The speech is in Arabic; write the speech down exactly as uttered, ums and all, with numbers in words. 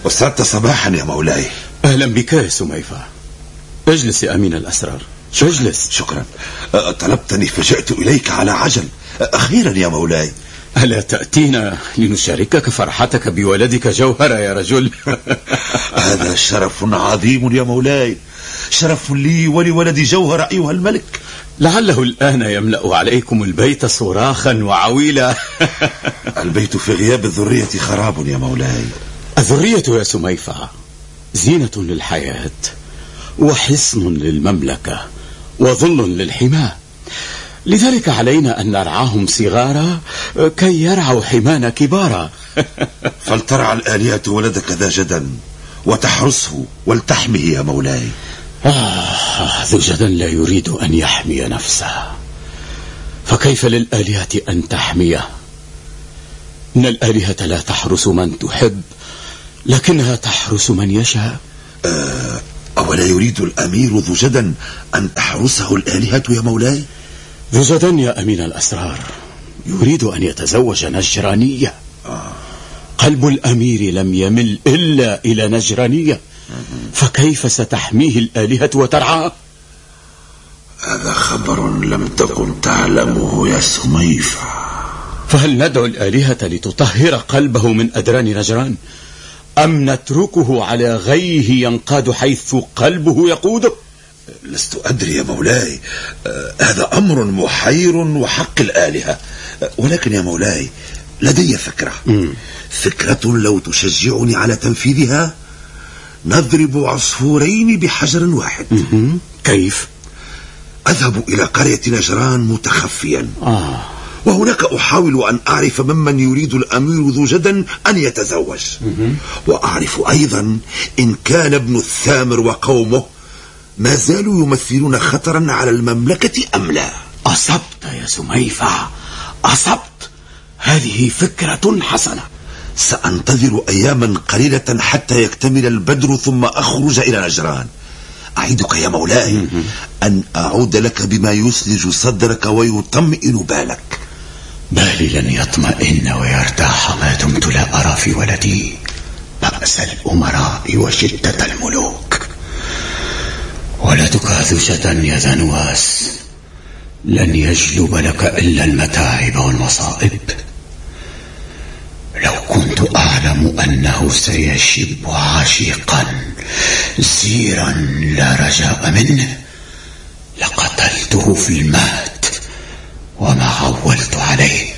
وصلت صباحا يا مولاي. أهلا بك يا سميفة. اجلس يا أمين الأسرار. شكرا. اجلس. شكرا. طلبتني فجأت إليك على عجل. أخيرا يا مولاي. ألا تأتينا لنشاركك فرحتك بولدك جوهر يا رجل؟ هذا شرف عظيم يا مولاي، شرف لي ولولدي جوهر أيها الملك. لعله الآن يملأ عليكم البيت صراخا وعويلا. البيت في غياب الذرية خراب يا مولاي. الذرية يا سميفة زينة للحياة وحصن للمملكة وظل للحماة، لذلك علينا أن نرعاهم صغارا كي يرعوا حمانا كبارا. فلترعى الآلهة ولدك ذا جدا وتحرسه ولتحمه يا مولاي. آه ذو جدا لا يريد أن يحمي نفسه، فكيف للآلهة أن تحميه؟ إن الآلهة لا تحرس من تحب، لكنها تحرس من يشاء. أه أولا يريد الأمير ذو جدا أن تحرسه الآلهة يا مولاي؟ ذو جدا يا أمين الأسرار يريد أن يتزوج نجرانية. آه. قلب الأمير لم يمل إلا إلى نجرانية، فكيف ستحميه الآلهة وترعاه؟ هذا خبر لم تكن تعلمه يا سميفة. فهل ندعو الآلهة لتطهر قلبه من أدران نجران، أم نتركه على غيه ينقاد حيث قلبه يقوده؟ لست أدري يا مولاي. آه هذا أمر محير وحق الآلهة. آه ولكن يا مولاي لدي فكرة. م. فكرة لو تشجعني على تنفيذها نضرب عصفورين بحجر واحد. م- كيف؟ أذهب إلى قرية نجران متخفيا. آه. وهناك أحاول أن أعرف ممن يريد الأمير ذو جدا أن يتزوج. م- وأعرف أيضا إن كان ابن الثامر وقومه ما زالوا يمثلون خطرا على المملكة أم لا. أصبت يا سميفة، أصبت. هذه فكرة حسنة. سأنتظر أياما قليلة حتى يكتمل البدر ثم أخرج إلى نجران. أعيدك يا مولاي أن أعود لك بما يثلج صدرك ويطمئن بالك. بالي لن يطمئن ويرتاح ما دمت لا أرى في ولدي بأس الأمراء وشدة الملوك. ولدك ذو جدا يا ذا نواس لن يجلب لك إلا المتاعب والمصائب. لو كنت أعلم أنه سيشب عاشقا زيرا لا رجاء منه لقتلته في المهد وما عولت عليه.